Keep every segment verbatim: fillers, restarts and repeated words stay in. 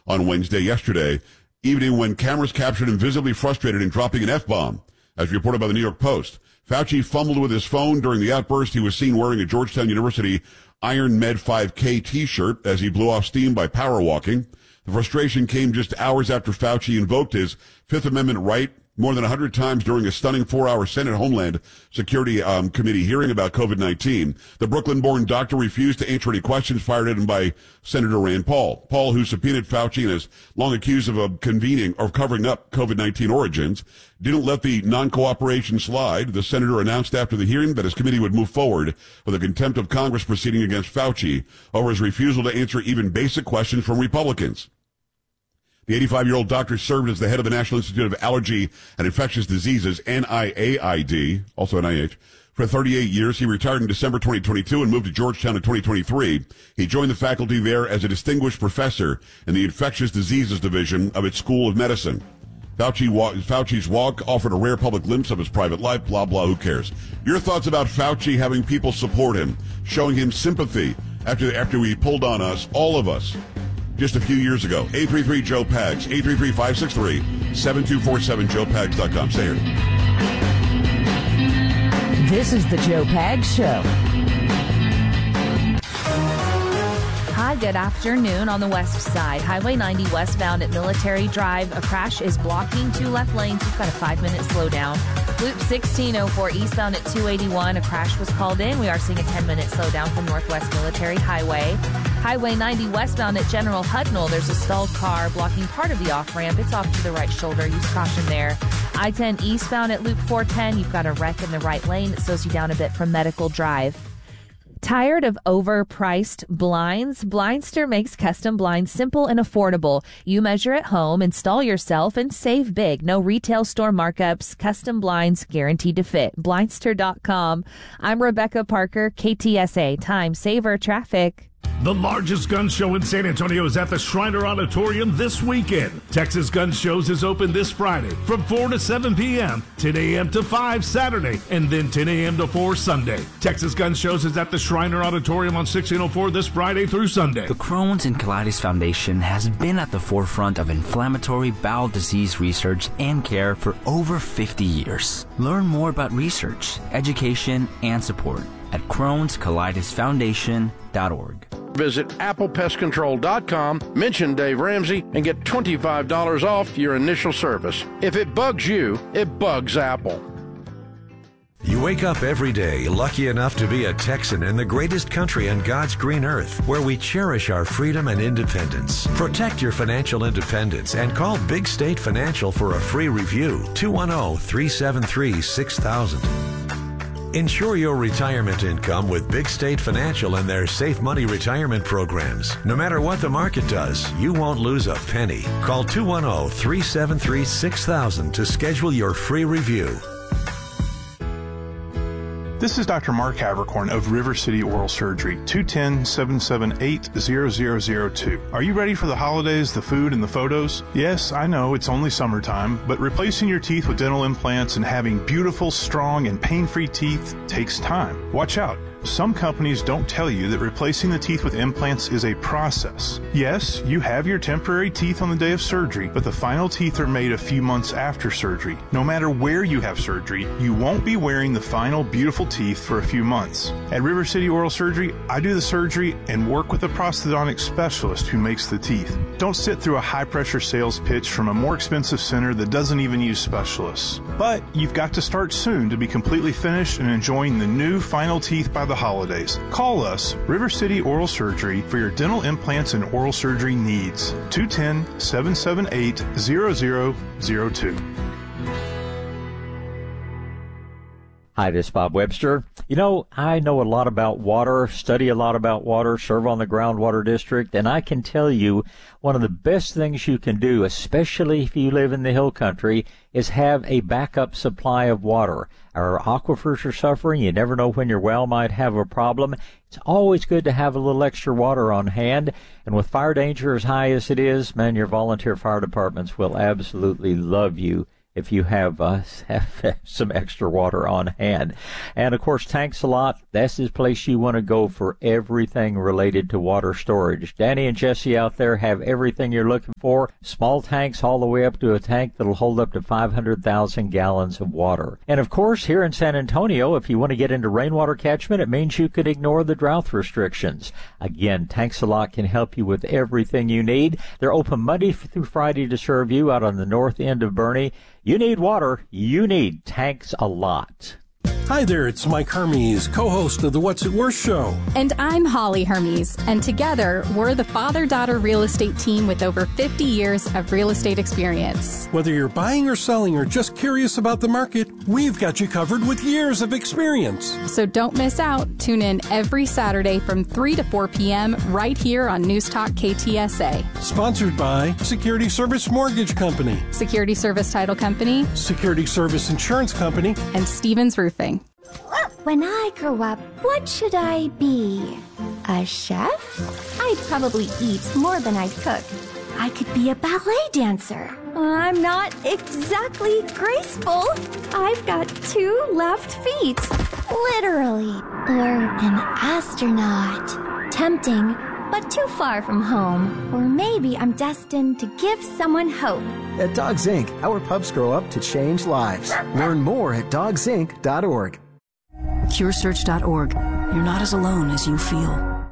on Wednesday yesterday evening when cameras captured him visibly frustrated and dropping an F-bomb, as reported by the New York Post. Fauci fumbled with his phone during the outburst. He was seen wearing a Georgetown University Iron Med five K t-shirt as he blew off steam by power walking. The frustration came just hours after Fauci invoked his Fifth Amendment right more than one hundred times during a stunning four-hour Senate Homeland Security um, Committee hearing about COVID nineteen. The Brooklyn-born doctor refused to answer any questions fired at him by Senator Rand Paul. Paul, who subpoenaed Fauci and is long accused of uh, convening or covering up COVID nineteen origins, didn't let the non-cooperation slide. The senator announced after the hearing that his committee would move forward with a contempt of Congress proceeding against Fauci over his refusal to answer even basic questions from Republicans. The eighty-five-year-old doctor served as the head of the National Institute of Allergy and Infectious Diseases, N I A I D, also N I H, for thirty-eight years. He retired in December twenty twenty-two and moved to Georgetown in twenty twenty-three. He joined the faculty there as a distinguished professor in the Infectious Diseases Division of its School of Medicine. Fauci wa- Fauci's walk offered a rare public glimpse of his private life, blah, blah, who cares? Your thoughts about Fauci having people support him, showing him sympathy after after he pulled on us, all of us, just a few years ago. eight three three Joe Pags, eight three three, five six three, seven two four seven, joe pags dot com. Stay here. This is the Joe Pags Show. Hi, good afternoon. On the west side, Highway ninety westbound at Military Drive, a crash is blocking two left lanes. You've got a five-minute slowdown. Loop sixteen oh four eastbound at two eighty-one, a crash was called in. We are seeing a ten-minute slowdown from Northwest Military Highway. Highway ninety westbound at General Hudnall, there's a stalled car blocking part of the off-ramp. It's off to the right shoulder. Use caution there. I ten eastbound at Loop four ten, you've got a wreck in the right lane. It slows you down a bit from Medical Drive. Tired of overpriced blinds? Blindster makes custom blinds simple and affordable. You measure at home, install yourself, and save big. No retail store markups. Custom blinds guaranteed to fit. Blindster dot com. I'm Rebecca Parker, K T S A. Time Saver Traffic. The largest gun show in San Antonio is at the Shriner Auditorium this weekend. Texas Gun Shows is open this Friday from four to seven p.m., ten a.m. to five Saturday, and then ten a.m. to four Sunday. Texas Gun Shows is at the Shriner Auditorium on sixteen oh four this Friday through Sunday. The Crohn's and Colitis Foundation has been at the forefront of inflammatory bowel disease research and care for over fifty years. Learn more about research, education, and support at crohns colitis foundation dot org. Visit apple pest control dot com, mention Dave Ramsey, and get twenty-five dollars off your initial service. If it bugs you, it bugs Apple. You wake up every day lucky enough to be a Texan in the greatest country on God's green earth, where we cherish our freedom and independence. Protect your financial independence and call Big State Financial for a free review. two one zero, three seven three, six thousand. Ensure your retirement income with Big State Financial and their Safe Money retirement programs. No matter what the market does, you won't lose a penny. Call two one zero, three seven three, six thousand to schedule your free review. This is Doctor Mark Havercorn of River City Oral Surgery, two one zero, seven seven eight, zero zero zero two. Are you ready for the holidays, the food, and the photos? Yes, I know it's only summertime, but replacing your teeth with dental implants and having beautiful, strong, and pain-free teeth takes time. Watch out. Some companies don't tell you that replacing the teeth with implants is a process. Yes, you have your temporary teeth on the day of surgery, but the final teeth are made a few months after surgery. No matter where you have surgery, you won't be wearing the final beautiful teeth for a few months. At River City Oral Surgery, I do the surgery and work with a prosthodontic specialist who makes the teeth. Don't sit through a high-pressure sales pitch from a more expensive center that doesn't even use specialists. But you've got to start soon to be completely finished and enjoying the new final teeth by the holidays. Call us, River City Oral Surgery, for your dental implants and oral surgery needs. two one zero, seven seven eight, zero zero zero two. Hi, this is Bob Webster. You know, I know a lot about water, study a lot about water, serve on the groundwater district, and I can tell you one of the best things you can do, especially if you live in the hill country, is have a backup supply of water. Our aquifers are suffering. You never know when your well might have a problem. It's always good to have a little extra water on hand. And with fire danger as high as it is, man, your volunteer fire departments will absolutely love you if you have, uh, have some extra water on hand. And, of course, Tanks a Lot, that's the place you want to go for everything related to water storage. Danny and Jesse out there have everything you're looking for. Small tanks all the way up to a tank that'll hold up to five hundred thousand gallons of water. And, of course, here in San Antonio, if you want to get into rainwater catchment, it means you could ignore the drought restrictions. Again, Tanks a Lot can help you with everything you need. They're open Monday through Friday to serve you out on the north end of Boerne. You need water. You need Tanks a Lot. Hi there, it's Mike Hermes, co-host of the What's It Worth show. And I'm Holly Hermes, and together we're the father-daughter real estate team with over fifty years of real estate experience. Whether you're buying or selling or just curious about the market, we've got you covered with years of experience. So don't miss out. Tune in every Saturday from three to four p.m. right here on News Talk K T S A. Sponsored by Security Service Mortgage Company, Security Service Title Company, Security Service Insurance Company, and Stevens Roofing. When I grow up, what should I be? A chef? I'd probably eat more than I'd cook. I could be a ballet dancer. I'm not exactly graceful. I've got two left feet. Literally. Or an astronaut. Tempting, but too far from home. Or maybe I'm destined to give someone hope. At Dogs Incorporated, our pups grow up to change lives. Learn more at dogs inc dot org. Cure Search dot org. You're not as alone as you feel.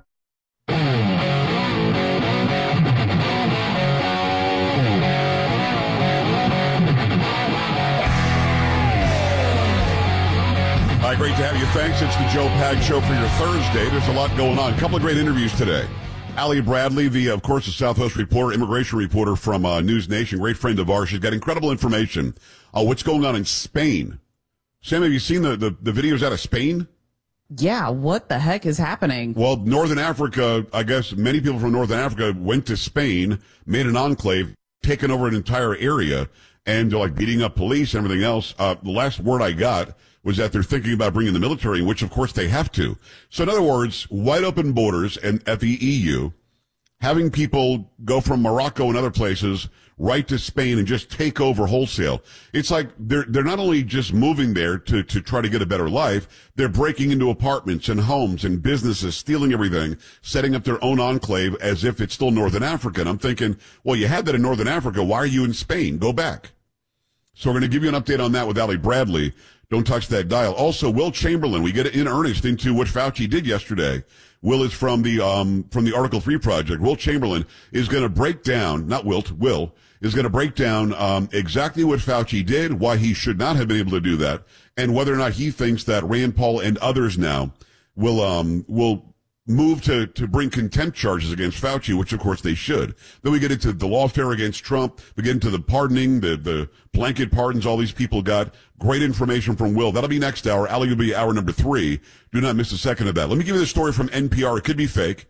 Hi, great to have you. Thanks. It's the Joe Pag Show for your Thursday. There's a lot going on. A couple of great interviews today. Allie Bradley, the, of course, the Southwest reporter, immigration reporter from uh, News Nation, great friend of ours. She's got incredible information on what's going on in Spain. Sam, have you seen the, the, the videos out of Spain? Yeah, what the heck is happening? Well, Northern Africa, I guess many people from Northern Africa went to Spain, made an enclave, taken over an entire area, and they're like beating up police and everything else. Uh, the last word I got was that they're thinking about bringing the military in, which of course they have to. So in other words, wide open borders and at the E U, having people go from Morocco and other places right to Spain and just take over wholesale. It's like they're they're not only just moving there to, to try to get a better life, they're breaking into apartments and homes and businesses, stealing everything, setting up their own enclave as if it's still Northern Africa. And I'm thinking, well, you had that in Northern Africa. Why are you in Spain? Go back. So we're going to give you an update on that with Allie Bradley. Don't touch that dial. Also, Will Chamberlain, we get in earnest into what Fauci did yesterday. Will is from the um from the Article three Project. Will Chamberlain is going to break down, not Wilt, Will, is going to break down um exactly what Fauci did, why he should not have been able to do that, and whether or not he thinks that Rand Paul and others now will um will move to, to bring contempt charges against Fauci, which of course they should. Then we get into the lawfare against Trump. We get into the pardoning, the, the blanket pardons all these people got. Great information from Will. That'll be next hour. Allie will be hour number three. Do not miss a second of that. Let me give you the story from N P R. It could be fake.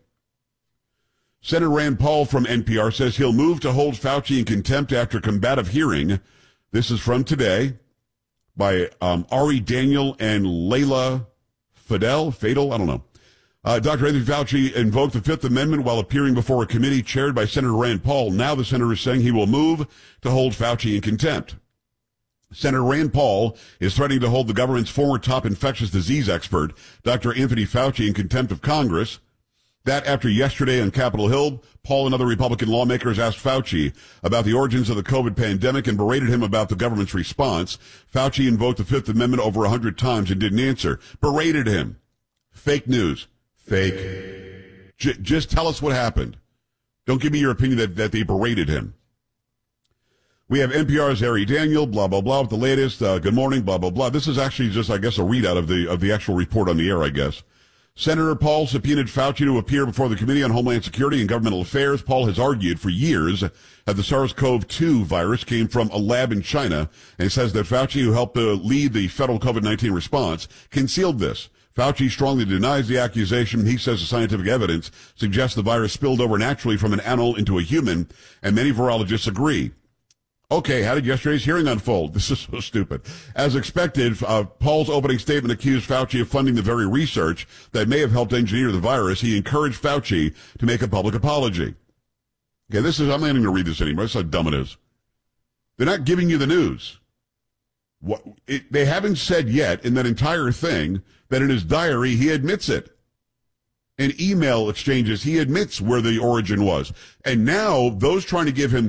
Senator Rand Paul from N P R says he'll move to hold Fauci in contempt after combative hearing. This is from today by um, Ari Daniel and Layla Fadel. Fadel? I don't know. Uh, Doctor Anthony Fauci invoked the Fifth Amendment while appearing before a committee chaired by Senator Rand Paul. Now the senator is saying he will move to hold Fauci in contempt. Senator Rand Paul is threatening to hold the government's former top infectious disease expert, Doctor Anthony Fauci, in contempt of Congress. That after yesterday on Capitol Hill, Paul and other Republican lawmakers asked Fauci about the origins of the COVID pandemic and berated him about the government's response. Fauci invoked the Fifth Amendment over a hundred times and didn't answer. Berated him. Fake news. Fake. J- just tell us what happened. Don't give me your opinion that, that they berated him. We have N P R's Ari Daniel, blah, blah, blah, with the latest. Uh, good morning, blah, blah, blah. This is actually just, I guess, a readout of the of the actual report on the air, I guess. Senator Paul subpoenaed Fauci to appear before the Committee on Homeland Security and Governmental Affairs. Paul has argued for years that the SARS-C o V two virus came from a lab in China, and says that Fauci, who helped uh, lead the federal COVID nineteen response, concealed this. Fauci strongly denies the accusation. He says the scientific evidence suggests the virus spilled over naturally from an animal into a human, and many virologists agree. Okay, how did yesterday's hearing unfold? This is so stupid. As expected, uh, Paul's opening statement accused Fauci of funding the very research that may have helped engineer the virus. He encouraged Fauci to make a public apology. Okay, this is, I'm not even going to read this anymore. That's how dumb it is. They're not giving you the news. What, it, they haven't said yet in that entire thing that in his diary he admits it. In email exchanges, he admits where the origin was. And now those trying to give him